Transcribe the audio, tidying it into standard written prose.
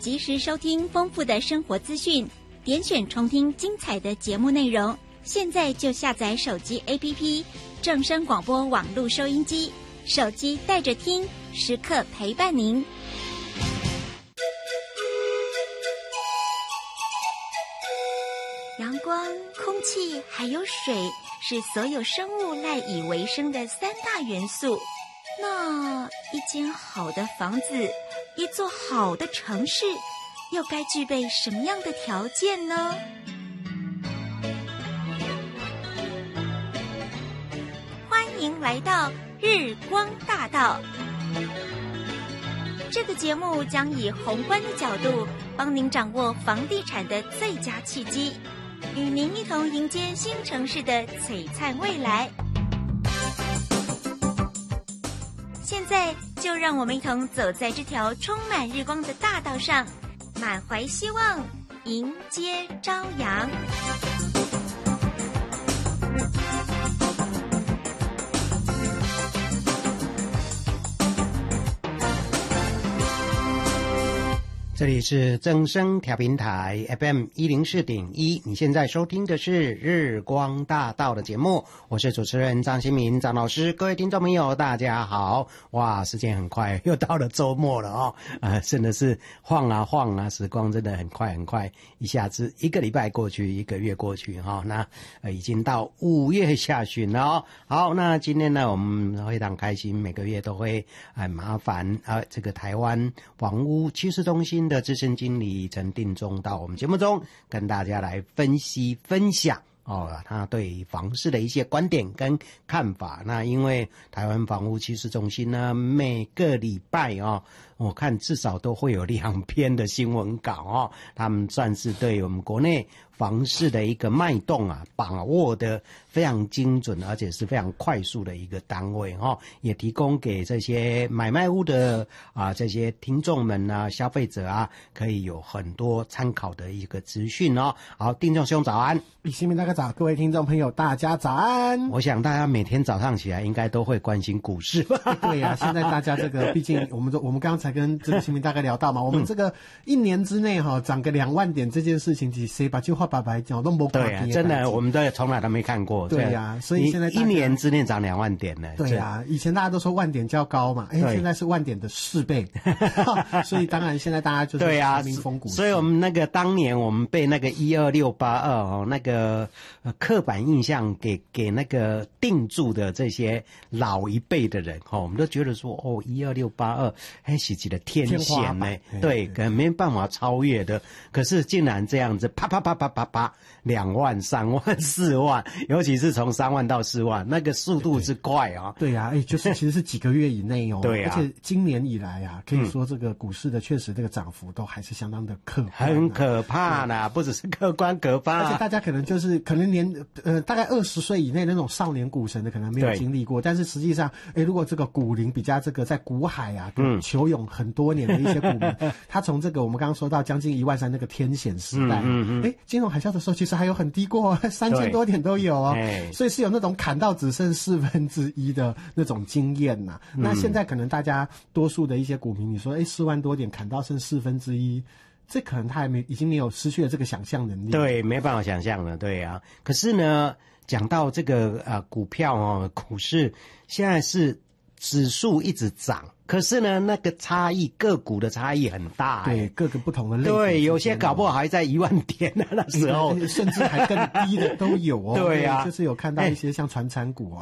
及时收听丰富的生活资讯，点选重听精彩的节目内容。现在就下载手机 APP 正声广播网络收音机，手机带着听，时刻陪伴您。阳光、空气还有水是所有生物赖以为生的三大元素。那一间好的房子，一座好的城市，又该具备什么样的条件呢？欢迎来到日光大道。这个节目将以宏观的角度，帮您掌握房地产的最佳契机，与您一同迎接新城市的璀璨未来。现在就让我们一同走在这条充满日光的大道上，满怀希望，迎接朝阳。 这里是正声调频台 FM 104.1，你现在收听的是日光大道的节目，我是主持人张新民张老师。各位听众朋友大家好，哇，时间很快又到了周末了哦，真的是晃啊晃啊，时光真的很快很快，一下子一个礼拜过去，一个月过去哈，那已经到5月下旬了哦。好，那今天呢我们非常开心，每个月都会麻烦这个台湾房屋趋势中心的资深经理陈定中到我们节目中跟大家来分析分享他对房市的一些观点跟看法。那因为台湾房屋趋势中心呢，每个礼拜我看至少都会有2篇的新闻稿他们算是对我们国内房市的一个脉动把握的非常精准，而且是非常快速的一个单位也提供给这些买卖屋的这些听众们消费者可以有很多参考的一个资讯好，定中兄早安。 新民大哥早，各位听众朋友大家早安。 我想大家每天早上起来应该都会关心股市吧？ 对呀，现在大家这个毕竟我们刚刚才跟这个新民大哥聊到嘛，我们这个1年之内涨个2万点这件事情，谁把句话白白讲都没看见。 对真的我们都从来都没看过。 对呀，所以现在 1年之内涨2万点呢。 对呀，以前大家都说万点较高嘛，现在是万点的4倍所以当然现在大家就是民风股市。 所以我们那个当年我们被那个12682那个刻板印象给那个定住的这些老一辈的人我们都觉得说12682还是一个天险呢，对，可能没办法超越的。可是竟然这样子啪啪啪啪啪啪2万3万4万，尤其是从3万到4万，那个速度之快对呀，就是其实是几个月以内对而且今年以来可以说这个股市的确实这个涨幅都还是相当的可怕， 很可怕啦，不只是客观可怕， 而且大家可能连大概20岁以内那种少年股神的可能没有经历过，但是实际上如果这个股龄比较这个在股海求泳很多年的一些股民他从这个我们刚刚说到将近1万3那个天险时代金融海啸的时候其实还有很低过3000多点都有所以是有那种砍到只剩1/4的那种经验那现在可能大家多数的一些股民你说4万多点砍到剩1/4，这可能他已经没有失去了这个想象能力。 对，没办法想象了，对啊。可是呢，讲到这个股票股市现在是指数一直涨，可是呢那个差异个股的差异很大对，各个不同的类型， 对，有些搞不好还在1万点那时候甚至还更低的都有对啊， 就是有看到一些像传产股